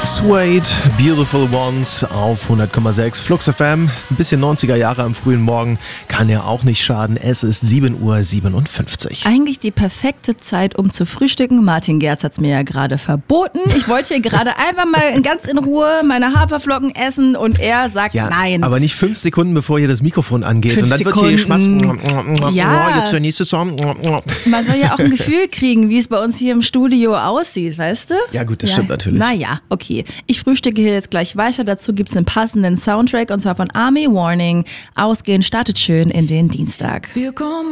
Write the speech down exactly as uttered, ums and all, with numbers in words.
Suede, Beautiful Ones auf hundert Komma sechs Flux F M. Ein bisschen neunziger Jahre am frühen Morgen kann ja auch nicht schaden. Es ist sieben Uhr siebenundfünfzig. Eigentlich die perfekte Zeit, um zu frühstücken. Martin Gerz hat es mir ja gerade verboten. Ich wollte hier gerade einfach mal ganz in Ruhe meine Haferflocken essen und er sagt ja, nein. Aber nicht fünf Sekunden, bevor hier das Mikrofon angeht. Fünf und dann Sekunden. wird hier geschmatzt. Ja. Oh, jetzt der nächste Song. Man soll ja auch ein Gefühl kriegen, wie es bei uns hier im Studio aussieht, weißt du? Ja gut, das ja. stimmt natürlich. Naja, okay. Ich frühstücke hier jetzt gleich weiter. Dazu gibt es einen passenden Soundtrack und zwar von Army Warning. Ausgehen startet schön in den Dienstag. Wir kommen